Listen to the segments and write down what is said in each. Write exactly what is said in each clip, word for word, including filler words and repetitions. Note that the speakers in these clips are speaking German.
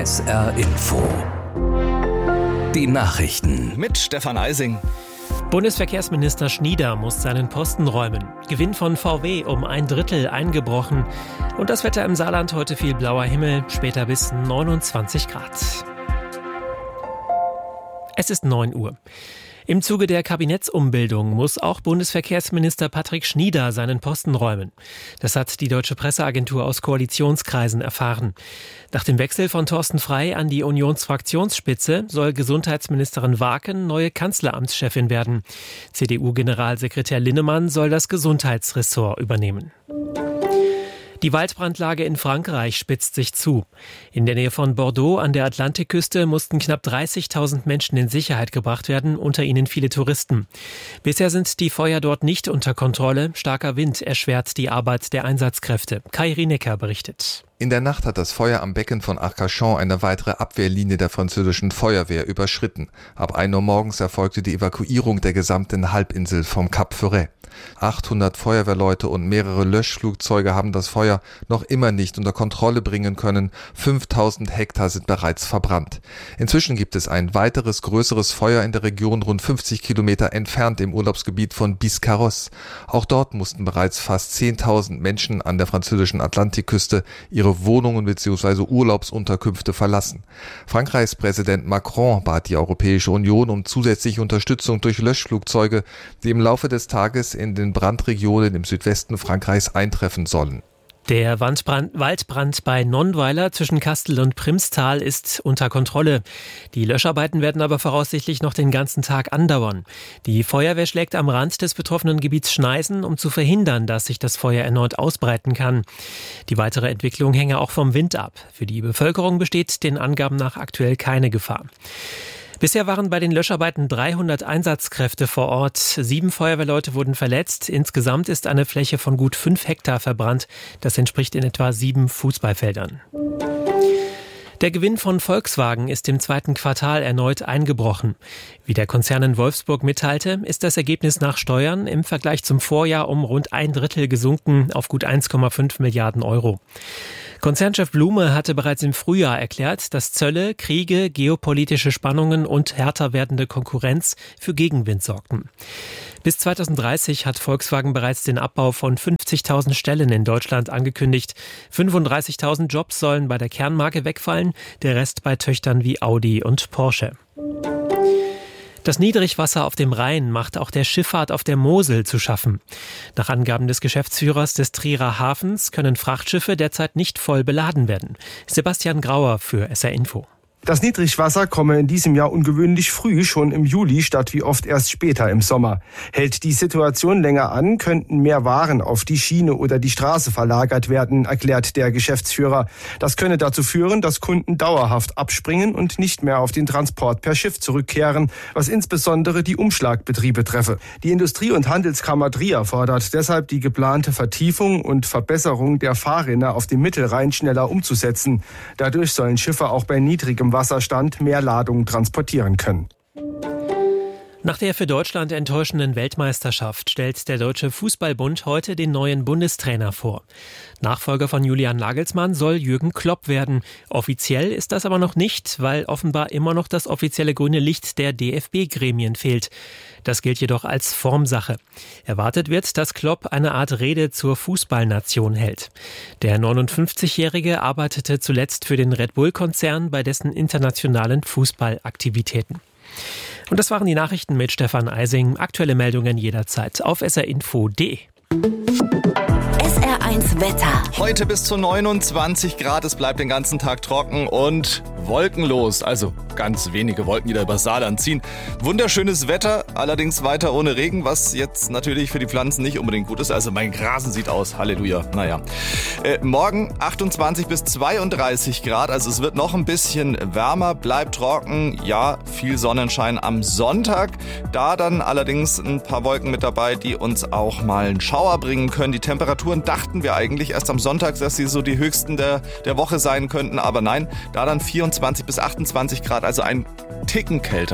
S R Info. Die Nachrichten mit Stefan Eising. Bundesverkehrsminister Schnieder muss seinen Posten räumen. Gewinn von V W um ein Drittel eingebrochen. Und das Wetter im Saarland: heute viel blauer Himmel, später bis neunundzwanzig Grad. Es ist neun Uhr. Im Zuge der Kabinettsumbildung muss auch Bundesverkehrsminister Patrick Schnieder seinen Posten räumen. Das hat die Deutsche Presseagentur aus Koalitionskreisen erfahren. Nach dem Wechsel von Thorsten Frey an die Unionsfraktionsspitze soll Gesundheitsministerin Waken neue Kanzleramtschefin werden. C D U-Generalsekretär Linnemann soll das Gesundheitsressort übernehmen. Die Waldbrandlage in Frankreich spitzt sich zu. In der Nähe von Bordeaux an der Atlantikküste mussten knapp dreißigtausend Menschen in Sicherheit gebracht werden, unter ihnen viele Touristen. Bisher sind die Feuer dort nicht unter Kontrolle. Starker Wind erschwert die Arbeit der Einsatzkräfte. Kai Rienecker berichtet. In der Nacht hat das Feuer am Becken von Arcachon eine weitere Abwehrlinie der französischen Feuerwehr überschritten. Ab ein Uhr morgens erfolgte die Evakuierung der gesamten Halbinsel vom Cap Ferret. achthundert Feuerwehrleute und mehrere Löschflugzeuge haben das Feuer noch immer nicht unter Kontrolle bringen können. fünftausend Hektar sind bereits verbrannt. Inzwischen gibt es ein weiteres größeres Feuer in der Region rund fünfzig Kilometer entfernt im Urlaubsgebiet von Biscarrosse. Auch dort mussten bereits fast zehntausend Menschen an der französischen Atlantikküste ihre Wohnungen bzw. Urlaubsunterkünfte verlassen. Frankreichs Präsident Macron bat die Europäische Union um zusätzliche Unterstützung durch Löschflugzeuge, die im Laufe des Tages in den Brandregionen im Südwesten Frankreichs eintreffen sollen. Der Waldbrand, Waldbrand bei Nonnweiler zwischen Kastel und Primstal ist unter Kontrolle. Die Löscharbeiten werden aber voraussichtlich noch den ganzen Tag andauern. Die Feuerwehr schlägt am Rand des betroffenen Gebiets Schneisen, um zu verhindern, dass sich das Feuer erneut ausbreiten kann. Die weitere Entwicklung hänge auch vom Wind ab. Für die Bevölkerung besteht den Angaben nach aktuell keine Gefahr. Bisher waren bei den Löscharbeiten dreihundert Einsatzkräfte vor Ort. Sieben Feuerwehrleute wurden verletzt. Insgesamt ist eine Fläche von gut fünf Hektar verbrannt. Das entspricht in etwa sieben Fußballfeldern. Der Gewinn von Volkswagen ist im zweiten Quartal erneut eingebrochen. Wie der Konzern in Wolfsburg mitteilte, ist das Ergebnis nach Steuern im Vergleich zum Vorjahr um rund ein Drittel gesunken auf gut eins Komma fünf Milliarden Euro. Konzernchef Blume hatte bereits im Frühjahr erklärt, dass Zölle, Kriege, geopolitische Spannungen und härter werdende Konkurrenz für Gegenwind sorgten. Bis zweitausenddreißig hat Volkswagen bereits den Abbau von fünfzigtausend Stellen in Deutschland angekündigt. fünfunddreißigtausend Jobs sollen bei der Kernmarke wegfallen, der Rest bei Töchtern wie Audi und Porsche. Das Niedrigwasser auf dem Rhein macht auch der Schifffahrt auf der Mosel zu schaffen. Nach Angaben des Geschäftsführers des Trierer Hafens können Frachtschiffe derzeit nicht voll beladen werden. Sebastian Grauer für S R Info. Das Niedrigwasser komme in diesem Jahr ungewöhnlich früh, schon im Juli, statt wie oft erst später im Sommer. Hält die Situation länger an, könnten mehr Waren auf die Schiene oder die Straße verlagert werden, erklärt der Geschäftsführer. Das könne dazu führen, dass Kunden dauerhaft abspringen und nicht mehr auf den Transport per Schiff zurückkehren, was insbesondere die Umschlagbetriebe treffe. Die Industrie- und Handelskammer Trier fordert deshalb, die geplante Vertiefung und Verbesserung der Fahrrinne auf dem Mittelrhein schneller umzusetzen. Dadurch sollen Schiffe auch bei niedrigem Wasserstand mehr Ladungen transportieren können. Nach der für Deutschland enttäuschenden Weltmeisterschaft stellt der Deutsche Fußballbund heute den neuen Bundestrainer vor. Nachfolger von Julian Nagelsmann soll Jürgen Klopp werden. Offiziell ist das aber noch nicht, weil offenbar immer noch das offizielle grüne Licht der D F B-Gremien fehlt. Das gilt jedoch als Formsache. Erwartet wird, dass Klopp eine Art Rede zur Fußballnation hält. Der neunundfünfzigjährige arbeitete zuletzt für den Red Bull-Konzern bei dessen internationalen Fußballaktivitäten. Und das waren die Nachrichten mit Stefan Eising. Aktuelle Meldungen jederzeit auf s r info punkt d e. S R eins Wetter. Heute bis zu neunundzwanzig Grad, es bleibt den ganzen Tag trocken und wolkenlos, also ganz wenige Wolken, die da über Saarland ziehen. Wunderschönes Wetter, allerdings weiter ohne Regen, was jetzt natürlich für die Pflanzen nicht unbedingt gut ist. Also mein Rasen sieht aus, Halleluja, naja. Äh, morgen achtundzwanzig bis zweiunddreißig Grad, also es wird noch ein bisschen wärmer, bleibt trocken, ja, viel Sonnenschein am Sonntag. Da dann allerdings ein paar Wolken mit dabei, die uns auch mal einen Schauer bringen können. Die Temperaturen dachten wir eigentlich erst am Sonntag, dass sie so die höchsten der, der Woche sein könnten, aber nein, da dann vierundzwanzig bis achtundzwanzig Grad, also ein Ticken kälter.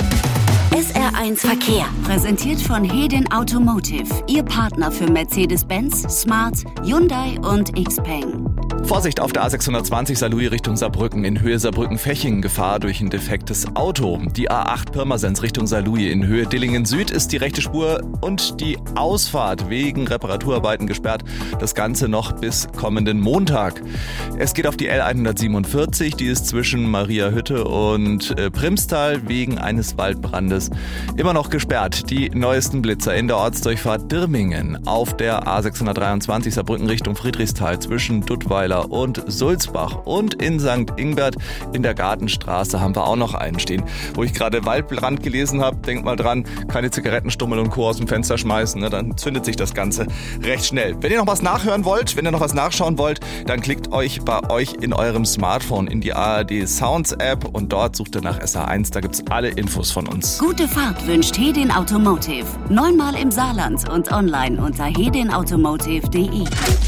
S R eins Verkehr, präsentiert von Hedin Automotive, Ihr Partner für Mercedes-Benz, Smart, Hyundai und Xpeng. Vorsicht auf der A sechshundertzwanzig Saarlouis Richtung Saarbrücken, in Höhe Saarbrücken-Fechingen, Gefahr durch ein defektes Auto. Die A acht Pirmasens Richtung Saarlouis, in Höhe Dillingen Süd ist die rechte Spur und die Ausfahrt wegen Reparaturarbeiten gesperrt. Das Ganze noch bis kommenden Montag. Es geht auf die L hundertsiebenundvierzig, die ist zwischen Mariahütte und äh, Primstal wegen eines Waldbrandes immer noch gesperrt. Die neuesten Blitzer in der Ortsdurchfahrt Dirmingen, auf der A sechshundertdreiundzwanzig Saarbrücken Richtung Friedrichsthal zwischen Duttweiler und Sulzbach und in Sankt Ingbert in der Gartenstraße haben wir auch noch einen stehen. Wo ich gerade Waldbrand gelesen habe, denkt mal dran, keine Zigarettenstummel und Co. aus dem Fenster schmeißen, ne? Dann zündet sich das Ganze recht schnell. Wenn ihr noch was nachhören wollt, wenn ihr noch was nachschauen wollt, dann klickt euch bei euch in eurem Smartphone in die A R D Sounds App und dort sucht ihr nach S R eins, da gibt's alle Infos von uns. Gute Fahrt wünscht Hedin Automotive. Neunmal im Saarland und online unter hedin automotive punkt de.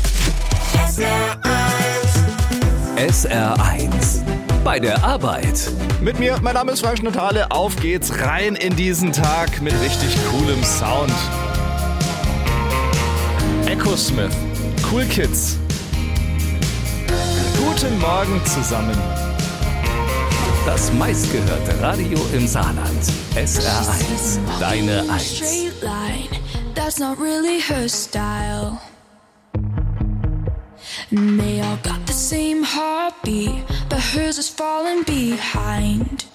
S R eins. Bei der Arbeit. Mit mir, mein Name ist Frank Schnatale. Auf geht's rein in diesen Tag mit richtig coolem Sound. Echo Smith, Cool Kids. Guten Morgen zusammen. Das meistgehörte Radio im Saarland. S R eins. Deine eins. That's not really her style. And they all got the same heartbeat, but hers is falling behind.